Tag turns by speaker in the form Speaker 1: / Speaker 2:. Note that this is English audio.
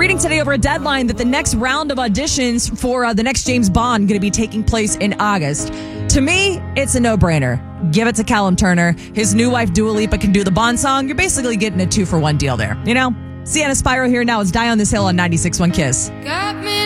Speaker 1: reading today over a deadline that the next round of auditions for the next James Bond going to be taking place in August. To me, it's a no-brainer. Give it to Callum Turner. His new wife, Dua Lipa, can do the Bond song. You're basically getting a 2-for-1 deal there, you know? Sienna Spyro here now. It's Die on This Hill on 96.1 Kiss.
Speaker 2: Got me